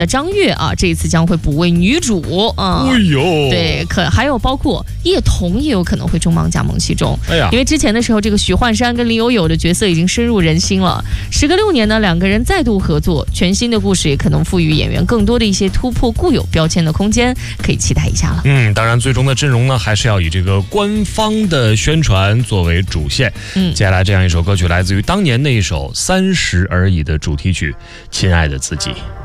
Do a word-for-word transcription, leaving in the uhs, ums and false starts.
张悦啊，这一次将会补位女主啊。 哎呦， 对，可还有包括叶童也有可能会重磅加盟其中。 哎呀， 因为之前的时候，这个许幻山跟林有有的角色已经深入人心了。时隔六年呢，两个人再度合作，全新的故事也可能赋予演员更多的一些突破固有标签的空间，可以期待一下了。 嗯，当然，最终的阵容呢，还是要以这个官方的宣传作为主线。嗯，接下来这样一首歌曲，来自于当年那一首《三十而已》的主题曲《亲爱的自己》。